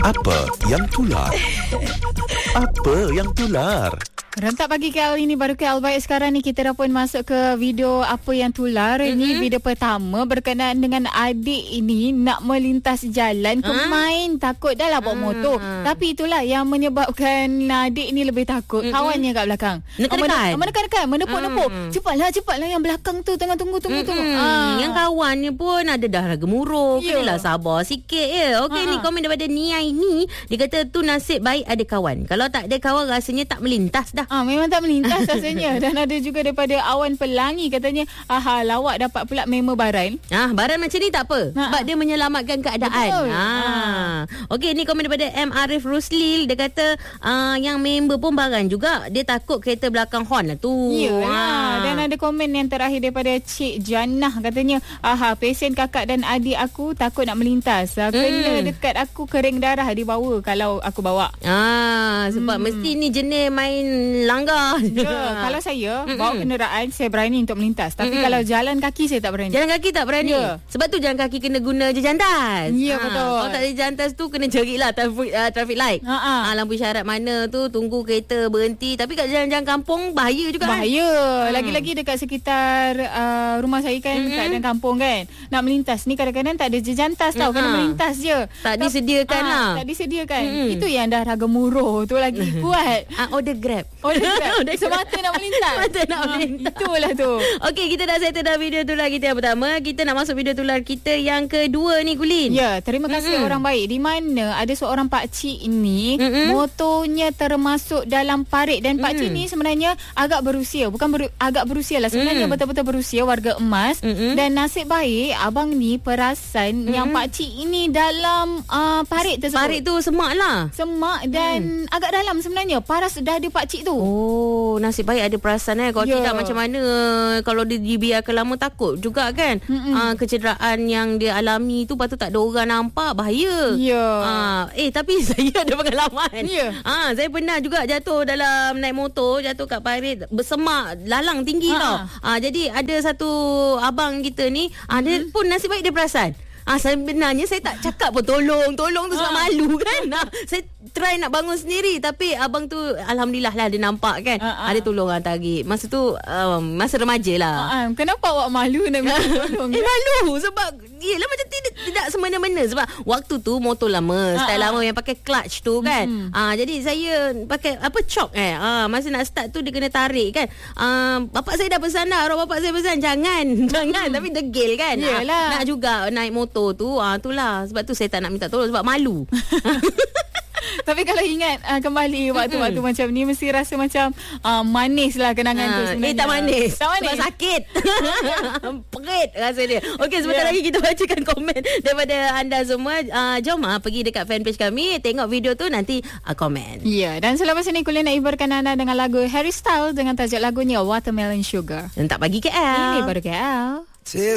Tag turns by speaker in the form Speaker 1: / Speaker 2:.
Speaker 1: Apa yang tular? Apa yang tular?
Speaker 2: Rentak pagi KL ini baru KL baik sekarang ni kita dah pun masuk ke video apa yang tular. Ini video pertama berkenaan dengan adik ini nak melintas jalan main takut dah lah bawa motor. Tapi itulah yang menyebabkan adik ni lebih takut. Kawannya kat belakang. Menekan. Menepuk-nepuk. Cepatlah yang belakang tu tengah tunggu.
Speaker 3: Yang kawannya pun ada dah gemuruh. Kenalah sabar sikit ya. Okey ni komen daripada Nia ini. Dia kata tu nasib baik ada kawan. Kalau tak ada kawan rasanya tak melintas dah.
Speaker 2: Memang tak melintas rasanya. Dan ada juga daripada Awan Pelangi katanya, lawak dapat pula member Baran.
Speaker 3: Baran macam ni tak apa. Sebab dia menyelamatkan keadaan. Okey, ni komen daripada M. Arif Ruslil. Dia kata yang member pun Baran juga. Dia takut kereta belakang horn lah tu.
Speaker 2: Dan ada komen yang terakhir daripada Cik Janah. Katanya, pesen kakak dan adik aku takut nak melintas. Kena dekat aku kering darah dibawa kalau aku bawa.
Speaker 3: Sebab mesti ni jenis main langgar.
Speaker 2: Kalau saya bawa kenderaan, saya berani untuk melintas. Tapi kalau jalan kaki, saya tak berani.
Speaker 3: Jalan kaki tak berani. Sebab tu jalan kaki kena guna je jantas.
Speaker 2: Betul.
Speaker 3: Kalau tak ada jantas tu kena carilah traffic light. Lampu isyarat mana tu, tunggu kereta berhenti. Tapi kat jalan-jalan kampung bahaya juga.
Speaker 2: Bahaya. Lagi-lagi dekat sekitar rumah saya kan, keadaan kampung kan. Nak melintas ni kadang-kadang tak ada je jantas tau. Kena melintas je.
Speaker 3: Tak disediakan lah.
Speaker 2: Tak disediakan. Itu yang dah gemuruh tu lagi kuat.
Speaker 3: Order Grab.
Speaker 2: Semata nak melintas. Itulah tu.
Speaker 3: Okey, kita dah settle dah video tular kita yang pertama. Kita nak masuk video tular kita yang kedua ni, Kulin.
Speaker 2: Ya, terima kasih orang baik. Di mana ada seorang pakcik ini, motornya termasuk dalam parit. Dan pakcik ni sebenarnya agak berusia. Bukan agak berusia lah. Sebenarnya betul-betul berusia, warga emas. Dan nasib baik abang ni perasan yang pakcik ini dalam parit tersebut.
Speaker 3: Parit tu semak lah.
Speaker 2: Semak dan agak dalam sebenarnya. Paras dah ada pakcik tu.
Speaker 3: Nasib baik ada perasan Kalau tidak macam mana kalau dia dibiarkan lama, takut juga kan. Kecederaan yang dia alami tu patut tak ada orang nampak, bahaya. Tapi saya ada pengalaman. Saya pernah juga jatuh dalam naik motor, jatuh kat parit bersemak lalang tinggi tau. Jadi ada satu abang kita ni, dia pun nasib baik dia perasan. Sebenarnya saya tak cakap pun tolong tu sebab malu kan. Saya try nak bangun sendiri, tapi abang tu alhamdulillah lah dia nampak kan. Dia tolong tarik. Masa tu masa remaja lah.
Speaker 2: Kenapa awak malu nak minta tolong?
Speaker 3: Malu sebab yelah macam tidak semena-mena. Sebab waktu tu motor lama, style lama yang pakai clutch tu kan. Jadi saya pakai chock masa nak start tu dia kena tarik kan. Bapak saya dah pesan dah. Arwah bapak saya pesan jangan tapi degil kan. Nak juga naik motor tu. Itulah sebab tu saya tak nak minta tolong sebab malu.
Speaker 2: Tapi kalau ingat kembali waktu-waktu macam ni, mesti rasa macam manis lah kenangan tu sebenarnya.
Speaker 3: Tak manis.
Speaker 2: Sebab
Speaker 3: sakit. Perit rasa dia. Okey, sebentar lagi kita bacakan komen daripada anda semua. Jom pergi dekat fanpage kami, tengok video tu, nanti komen.
Speaker 2: Dan selepas ini Kulin nak hiburkan anda dengan lagu Harry Styles dengan tajuk lagunya Watermelon Sugar.
Speaker 3: Rentak pagi KL.
Speaker 2: Ini baru KL.